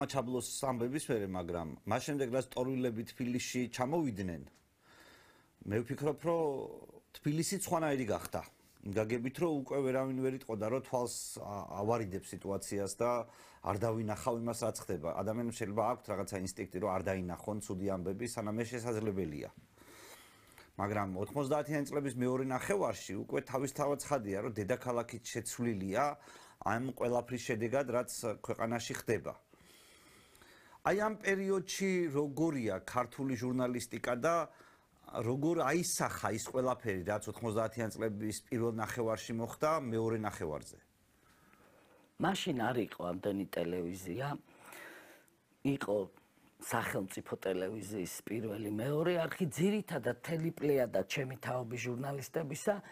ჩაბლოს ამბების მერე, მაგრამ მას შემდეგ რაც ტორვილები თბილისში ჩამოვიდნენ, მე ვფიქრობ, რომ თბილისი სხვანაირი გახდა. იმ გაგებით, რომ უკვე ვერავინ ვერ იტყოდა, რომ თვალს ავარიდებს სიტუაციას და არ დავინახავ იმას, რაც ხდება. ადამიანებს შეიძლება აქვთ რაღაცა ინსტინქტი, რომ არ დაინახონ ცუდი ამბები, სანამ ეს შესაძლებელია. მაგრამ 90-იანი წლების მეორე ნახევარში უკვე თავისთავად ცხადია, რომ დედაქალაქით შეცვლილია ამ ყველაფრის შედეგად, რაც ქვეყანაში ხდება. აი ამ პერიოდში როგორია ქართული ჟურნალისტიკა და როგორ აისახა ის ყველაფერი, რაც 90-იანი წლების პირველ ნახევარში მოხდა მეორე ნახევარზე? მაშინ არ იყო ამდენი ტელევიზია. იყო სახელმწიფო ტელევიზიის პირველი, მეორე არხი, ძირითადად თელი პლეიადა ჩემი თაობის ჟურნალისტებისა